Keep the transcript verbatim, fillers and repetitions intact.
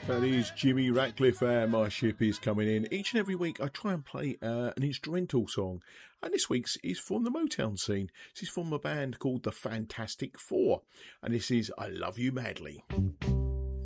That is Jimmy Ratcliffe. Uh, my ship is coming in. Each and every week I try and play uh, an instrumental song. And this week's is from the Motown scene. This is from a band called the Fantastic Four. And this is I Love You Madly.